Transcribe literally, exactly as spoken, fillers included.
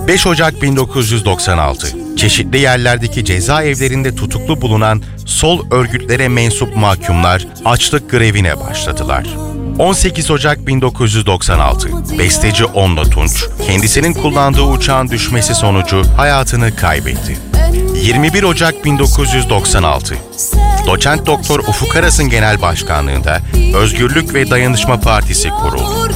beş Ocak bin dokuz yüz doksan altı. Çeşitli yerlerdeki cezaevlerinde tutuklu bulunan sol örgütlere mensup mahkumlar açlık grevine başladılar. on sekiz Ocak bin dokuz yüz doksan altı. Besteci Onno Tunç, kendisinin kullandığı uçağın düşmesi sonucu hayatını kaybetti. yirmi bir Ocak bin dokuz yüz doksan altı. Doçent Doktor Ufuk Aras'ın genel başkanlığında Özgürlük ve Dayanışma Partisi kuruldu.